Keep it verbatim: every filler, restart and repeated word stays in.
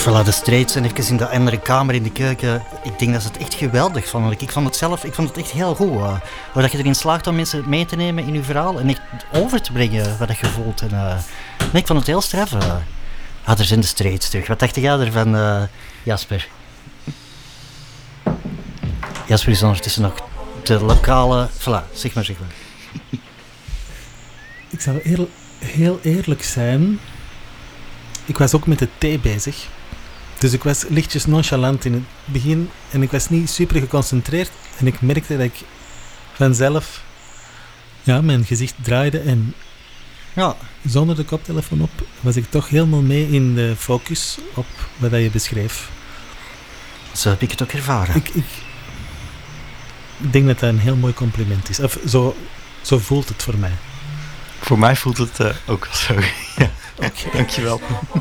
Voilà, de Straits en even in de andere kamer in de keuken. Ik denk dat ze het echt geweldig vonden. Ik vond het zelf, ik vond het echt heel goed. Uh, hoe dat je erin slaagt om mensen mee te nemen in je verhaal en echt over te brengen wat je voelt. En, uh, nee, ik vond het heel straf. Uh. Ah, er zijn de Straits terug. Wat dacht jij ervan, uh, Jasper? Jasper is ondertussen nog de lokale... Voilà, zeg maar, zeg maar. Ik zal heel, heel eerlijk zijn. Ik was ook met de thee bezig. Dus ik was lichtjes nonchalant in het begin. En ik was niet super geconcentreerd. En ik merkte dat ik vanzelf ja, mijn gezicht draaide. En ja. Zonder de koptelefoon op was ik toch helemaal mee in de focus op wat je beschreef. Zo heb ik het ook ervaren. Ik, ik, ik denk dat dat een heel mooi compliment is. Of zo, zo voelt het voor mij. Voor mij voelt het uh, ook wel zo. Ja. Okay. Dankjewel.